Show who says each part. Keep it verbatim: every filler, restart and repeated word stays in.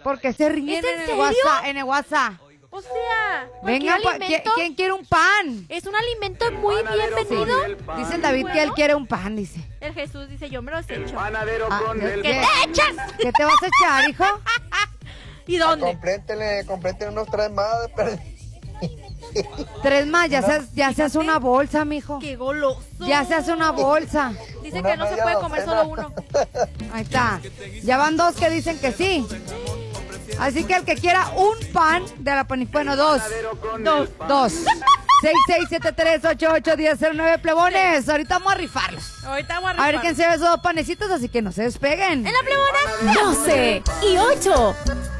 Speaker 1: Porque se ríen
Speaker 2: ¿Es
Speaker 1: en,
Speaker 2: en
Speaker 1: el
Speaker 2: serio?
Speaker 1: WhatsApp, en el WhatsApp.
Speaker 2: O sea,
Speaker 1: Venga,
Speaker 2: cualquier
Speaker 1: pa-
Speaker 2: alimento
Speaker 1: ¿quién, quién quiere un pan?
Speaker 2: es un alimento muy bienvenido.
Speaker 1: Dice el David que él quiere un pan, dice.
Speaker 2: El Jesús dice, yo me los echo.
Speaker 3: Panadero
Speaker 1: Ah,
Speaker 3: con
Speaker 1: ¿qué-
Speaker 3: el
Speaker 2: ¿Qué
Speaker 1: qué?
Speaker 2: te echas?
Speaker 1: ¿Qué te vas a echar, hijo?
Speaker 2: ¿Y dónde?
Speaker 4: Complétele, complétele unos tres más. Pero...
Speaker 1: Tres más, ya, se, ya se hace una bolsa, mijo.
Speaker 2: ¡Qué goloso!
Speaker 1: Ya se hace una bolsa.
Speaker 2: Dice
Speaker 4: Una
Speaker 2: que no se
Speaker 4: media
Speaker 2: puede comer
Speaker 4: docena.
Speaker 2: solo uno.
Speaker 1: Ahí está. Ya van dos que dicen que sí. Así que el que quiera un pan de la pan... Bueno, dos.
Speaker 2: Dos.
Speaker 1: Dos. seis seis siete tres ocho ocho uno cero cero nueve plebones. Ahorita vamos a rifarlos.
Speaker 2: Ahorita vamos a
Speaker 1: A
Speaker 2: rifar.
Speaker 1: ver quién se ve esos dos panecitos, así que no se despeguen.
Speaker 2: En la plebona.
Speaker 5: doce y ocho.